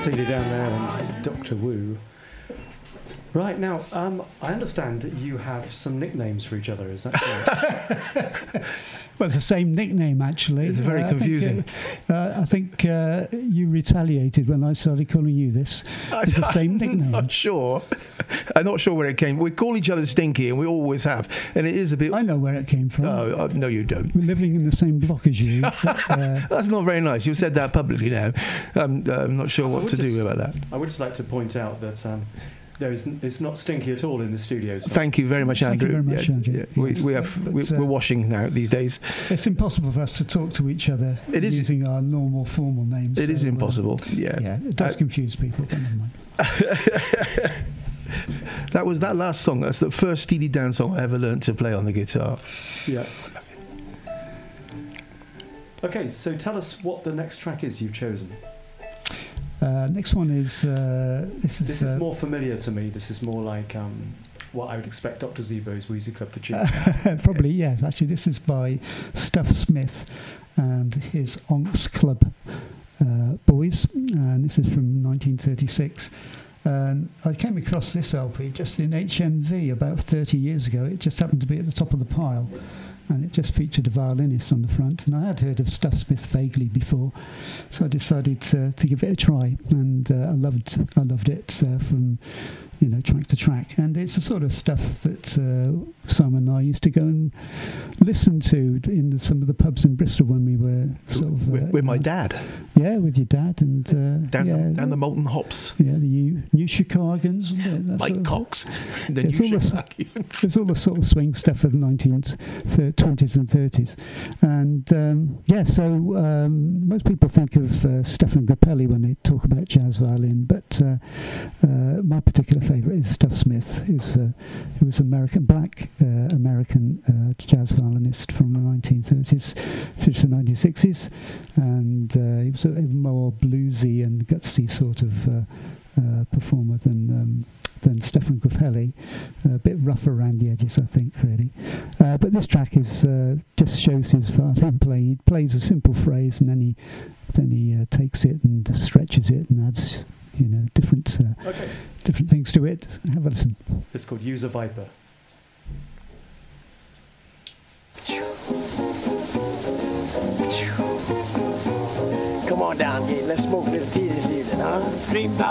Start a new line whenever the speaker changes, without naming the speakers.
Steely Dan there and Dr. Wu. Right, now, I understand that you have some nicknames for each other, is that correct?
Well, it's the same nickname, actually.
It's very confusing.
I think you retaliated when I started calling you this with the same nickname.
I'm not sure. I'm not sure where it came. We call each other Stinky, and we always have. And it is a bit...
I know where it came from.
Oh, no, you don't.
We're living in the same block as you.
That's not very nice. You've said that publicly now. I'm not sure what to do about that.
I would just like to point out that... it's not stinky at all in the studios.
Thank you very much, Andrew.
Thank you very much, Andrew.
Yes. We're washing now these days.
It's impossible for us to talk to each other using our normal formal names.
It is impossible. Yeah.
It does confuse people. But never mind.
That was that last song. That's the first Steely Dan song I ever learned to play on the guitar.
Yeah. Okay, so tell us what the next track is you've chosen.
Next one is
this is more familiar to me. This is more like what I would expect Dr. Zebo's Weezy Club to choose.
Probably, yes. Actually, this is by Stuff Smith and his Onks Club boys, and this is from 1936. And I came across this LP just in HMV about 30 years ago. It just happened to be at the top of the pile, and it just featured a violinist on the front. And I had heard of Stuff Smith vaguely before, so I decided to give it a try. And I loved it from track to track. And it's the sort of stuff that Simon and I used to go and listen to in some of the pubs in Bristol when we were sort of
with my dad.
Yeah, with your dad and
down the Molten Hops.
Yeah, the New Chicagoans.
Mike Cox.
There's all the sort of swing stuff of the 1920s and 30s, and so most people think of Stefan Grappelli when they talk about jazz violin, but my particular favourite is Stuff Smith, who was black American jazz violinist from the 1930s through to the 1960s, and he was a more bluesy and gutsy sort of performer than Stefan Grappelli, a bit rough around the edges, I think, really. But this track is just shows his violin play. He plays a simple phrase, and then he takes it and stretches it and adds, different things to it. Have a listen.
It's called User Viper.
Come on down, kid. Let's smoke this tea this evening, huh?